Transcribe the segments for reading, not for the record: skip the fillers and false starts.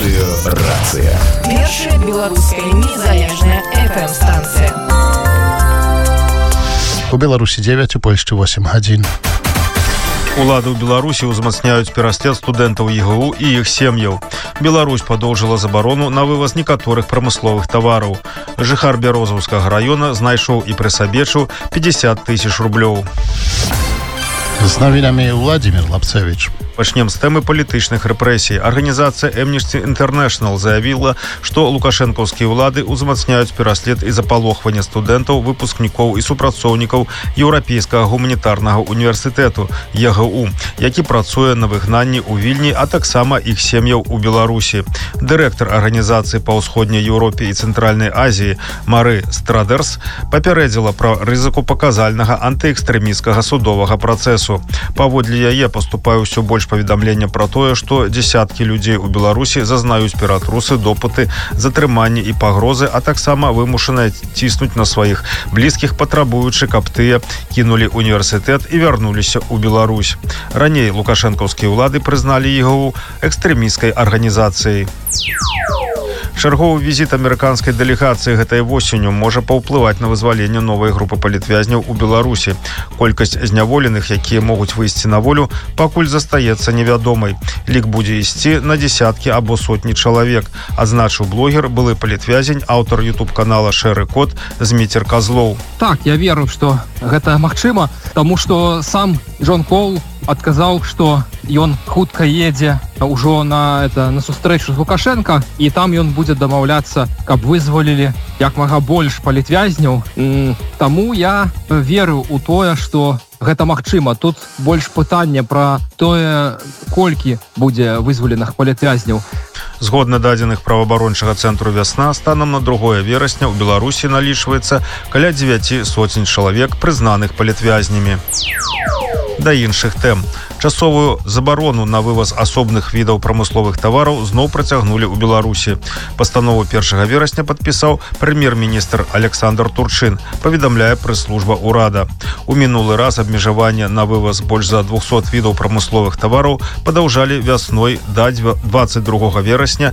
Радыёрацыя. Першая беларуская незалежная FM-станцыя. У Беларусі 9, у Польшчы 8 гадзін. Улады ў Беларусі ўзмацняюць пераслед студэнтаў ЕГУ і іх сем'яў. Беларусь падоўжыла забарону на вываз некаторых прамысловых тавараў. Жыхар Бярозаўскага района знайшоў і прысабечыў 50 000 рублёў. З навінамі Владимир Лапцевич. Пачнем з тэмы палітычных рэпрэсій. Арганізацыя Amnesty International заявіла, што лукашэнкаўскія ўлады ўзмацняюць пераслед і запалохванне студэнтаў, выпускнікоў і супрацоўнікаў Еўрапейскага гуманітарнага універсітэту ЕГУ, які працуе на выгнанні ў Вільні, а таксама іх сем'яў у Беларусі. Дырэктар арганізацыі па ўсходняй Еўропе і Цэнтральнай Азіі Мары Страдерс папярэдзіла пра рызыку паказальнага антыэкстрэмісцкага судовага працэсу. Паводле яе паступае ўсё больш паведамлення пра тое, што дзесяткі людзей у Беларусі зазнаюць ператрусы, допыты, затрыманні і пагрозы, а таксама вымушаныя ціснуць на сваіх блізкіх, патрабуючы, каб тыя кінулі універсітэт і вярнуліся ў Беларусь. Раней лукашэнкаўскія ўлады прызналі ЕГУ экстрэмісцкай арганізацыяй. Чарговы візіт амерыканскай дэлегацыі гэтай восенню можа паўплываць на вызваленне новай групы палітвязняў у Беларусі. Колькасць зняволеных, якія могуць выйсці на волю, пакуль застаецца невядомай. Лік будзе ісці на дзесяткі або сотні чалавек, адзначыў блогер, былы палітвязень, аўтар YouTube-канала «Шэры кот» Зміцер Казлоў. Так, я веру, што гэта магчыма, таму што сам Джон Коул адказаў, што ён хутка едзе ўжо на сустрэчу з Лукашенко, і там ён будзе дамаўляцца, каб вызвалілі як мага больш палітвязняў. Таму я веру ў тое, што гэта магчыма. Тут больш пытанне пра тое, колькі будзе вызваленых палітвязняў. Згодна дадзеных праваабарончага цэнтру «Вясна», станам на 2 верасня ў Беларусі налічваецца каля 900 чалавек, прызнаных палітвязнямі. Да іншых тэм. Часовую забарону на вываз асобных відаў прамысловых тавараў зноў працягнулі ў Беларусі. Пастанову 1 верасня падпісаў прэм'ер-міністр Александр Турчын, паведамляе прэс-служба ўрада. У минулы раз абмежаванне на вываз больш за 200 відаў прамысловых тавараў падаўжалі вясной да 22 верасня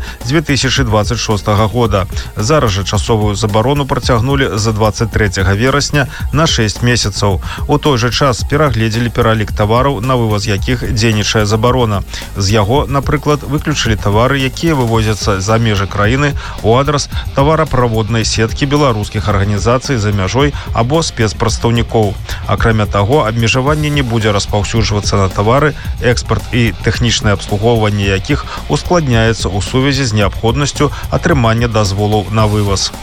2026 года. Зараз жа часовую забарону працягнулі з 23 верасня на 6 месяцаў. У той жа час перагледзелі пералік тавараў, на вываз якіх дзейнічае забарона. З яго, напрыклад, выключылі тавары, якія вывозяцца за межы краіны у адрас тавараправоднай сеткі беларускіх арганізацый за мяжой або спецпрадстаўнікоў. Акрамя таго, абмежаванне не будзе распаўсюджвацца на тавары, экспарт і тэхнічнае абслугоўванне якіх ускладняецца ў сувязі з неабходнасцю атрымання дазволаў на вываз.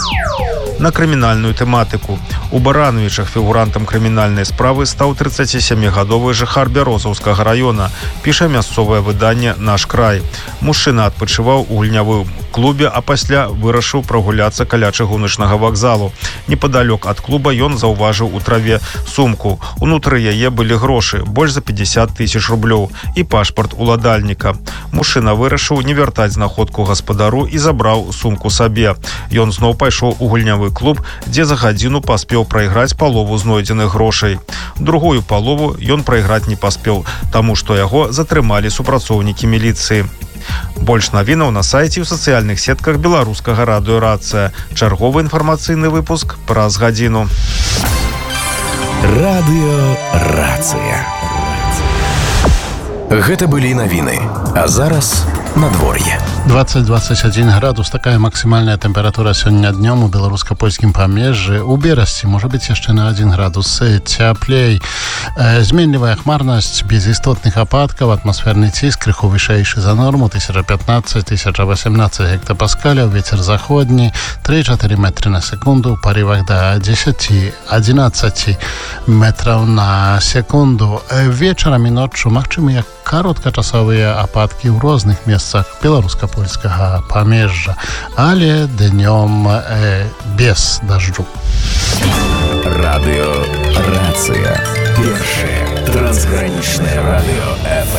На крымінальную тэматыку. У Барановічах фігурантам крымінальнай справы стаў 37-гадовы жыхар Бярозаўскага района, піша мясцовае выданне «Наш край». Мужчына адпачываў у гульнявым клубе, а пасля вырашыў прагуляцца каля чыгуначнага вакзалу. Непадалёк ад клуба ён заўважыў у траве сумку. Унутры яе былі грошы, больш за 50 000 рублёў і пашпарт уладальніка. Мужчына вырашыў не вяртаць знаходку гаспадару і забраў сумку сабе. Ён зноў пайшоў у гульнявы клуб, дзе за гадзіну паспеў прайграць палову знойдзеных грошай. Другую палову ён прайграць не паспеў, таму што яго затрымалі супрацоўнікі міліцыі. Больш навінаў на сайце і ў сацыяльных сетках беларускага радыёрацыя. Чарговы інфармацыйны выпуск праз гадзіну. Радыёрацыя. Гэта былі навіны. А зараз надвор'е. 20-21 градус, такая максимальная температура сёння днём у беларуска-польскім памежжы. У Берасці можа быць яшчэ на 1 градус цяплей. Зменлівая хмарнасць, без істотных ападкаў, атмасферны ціск крыху вышэйшы за норму, 1015-1018 гектапаскаляў, вецер заходні, 3-4 метры на секунду, у парывах да 10-11 метраў на секунду. Вечарам і ноччу магчымыя кароткачасовыя ападкі ў розных месцах беларуска-польскага памежжа, але днём без дажджу. Радыёрацыя. Першае трансгранічнае радыё FM.